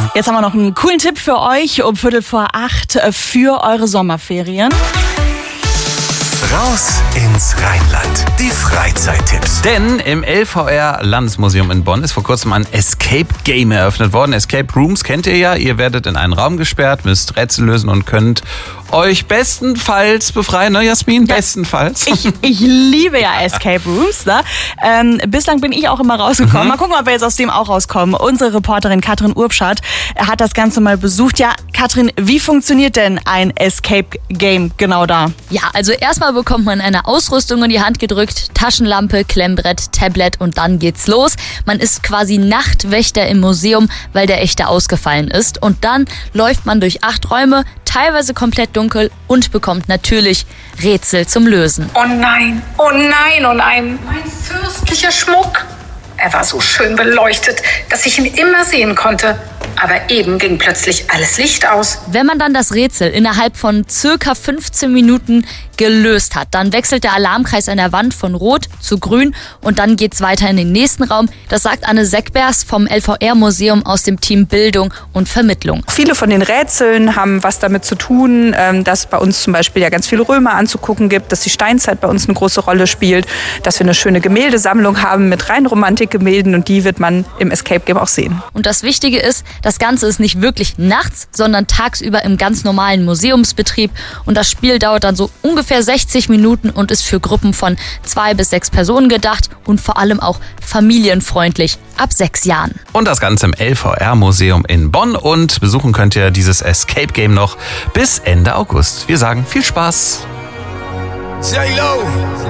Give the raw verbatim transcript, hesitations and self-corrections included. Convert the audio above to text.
Jetzt haben wir noch einen coolen Tipp für euch um Viertel vor acht für eure Sommerferien. Raus ins Rheinland. Die Freizeittipps. Denn im L V R-Landesmuseum in Bonn ist vor kurzem ein Escape Game eröffnet worden. Escape Rooms kennt ihr ja. Ihr werdet in einen Raum gesperrt, müsst Rätsel lösen und könnt euch bestenfalls befreien, ne Jasmin? Ja. Bestenfalls. Ich, ich liebe ja Escape Rooms. Ne? Ähm, bislang bin ich auch immer rausgekommen. Mhm. Mal gucken, ob wir jetzt aus dem auch rauskommen. Unsere Reporterin Katrin Urbschat hat das Ganze mal besucht. Ja, Katrin, wie funktioniert denn ein Escape Game genau da? Ja, also erstmal bekommt man eine Ausrüstung in die Hand gedrückt, Taschenlampe, Klemmbrett, Tablet und dann geht's los. Man ist quasi Nachtwächter im Museum, weil der echte ausgefallen ist. Und dann läuft man durch acht Räume, teilweise komplett dunkel und bekommt natürlich Rätsel zum Lösen. Oh nein, oh nein, oh nein, mein fürstlicher Schmuck. Er war so schön beleuchtet, dass ich ihn immer sehen konnte. Aber eben ging plötzlich alles Licht aus. Wenn man dann das Rätsel innerhalb von circa fünfzehn Minuten gelöst hat, dann wechselt der Alarmkreis an der Wand von rot zu grün und dann geht's weiter in den nächsten Raum. Das sagt Anne Seckbers vom L V R-Museum aus dem Team Bildung und Vermittlung. Viele von den Rätseln haben was damit zu tun, dass bei uns zum Beispiel ja ganz viele Römer anzugucken gibt, dass die Steinzeit bei uns eine große Rolle spielt, dass wir eine schöne Gemäldesammlung haben mit rein Romantikgemälden und die wird man im Escape Game auch sehen. Und das Wichtige ist, das Ganze ist nicht wirklich nachts, sondern tagsüber im ganz normalen Museumsbetrieb und das Spiel dauert dann so ungefähr sechzig Minuten und ist für Gruppen von zwei bis sechs Personen gedacht und vor allem auch familienfreundlich ab sechs Jahren. Und das Ganze im L V R-Museum in Bonn und besuchen könnt ihr dieses Escape Game noch bis Ende August. Wir sagen viel Spaß.